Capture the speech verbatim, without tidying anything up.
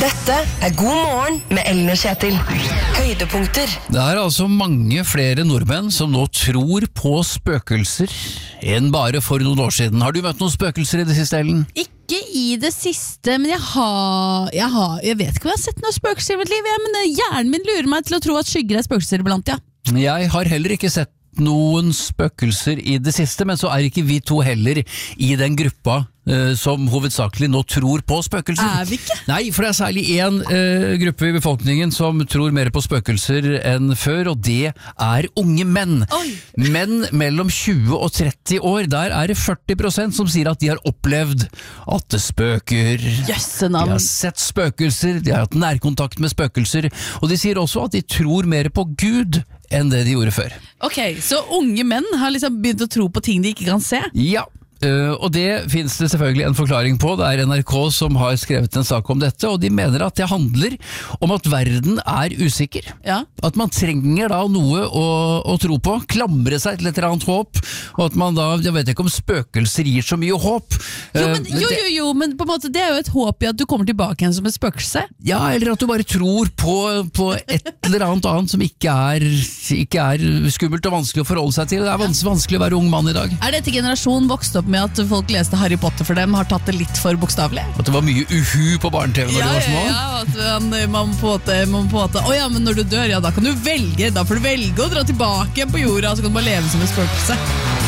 Dette er God morgen med Ellen og Kjetil. Høydepunkter. Det er altså mange flere nordmenn som nå tror på spøkelser enn bare for noen år siden. Har du møtt noen spøkelser i det siste, Ellen? Ikke i det siste, men jeg har, jeg har Jeg vet ikke om jeg har sett noen spøkelser i mitt liv, ja, men hjernen min lurer meg til å tro at skygger er spøkelser iblant, ja. Jeg har heller ikke sett noen spøkelser i det siste, men så er ikke vi to heller i den gruppa uh, som hovedsakelig nå tror på spøkelser. Er vi ikke? Nei, for det er særlig en uh, gruppe i befolkningen som tror mer på spøkelser enn før, og det er unge menn. Oi. Menn mellom tjue og tretti år, der er det førti prosent som sier at de har opplevd at det spøker. Jøssenavn. De har sett spøkelser, de har hatt nærkontakt med spøkelser, og de sier også at de tror mer på Gud enn det de gjorde før. Ok, så unge menn har liksom begynt å tro på ting de ikke kan se? Ja, Uh, og det finnes det selvfølgelig en forklaring på. Det er N R K som har skrevet en sak om dette, og de mener at det handler om at verden er usikker. Ja. At man trenger da noe å, å tro på, klamre seg til et eller annet håp, og at man da, jeg vet ikke om spøkelser gir så mye håp. Jo, men, jo, jo, jo, men på en måte det er jo et håp i at du kommer tilbake igjen som et spøkelse. Ja, eller at du bare tror på, på et eller annet annet som ikke er, ikke er skummelt og vanskelig å forholde seg til. Det er vans- vanskelig å være ung mann i dag. Er dette generasjon vokst opp med at folk leste Harry Potter for dem, har tatt det litt for bokstavelig? At det var mye uhu på barne-T V når Ja, du var små? ja, ja, at man, man på en måte, man på en måte, å ja, men når du dør, ja, da kan du velge, da får du velge å dra tilbake på jorda, så kan du bare leve som et spøkelse.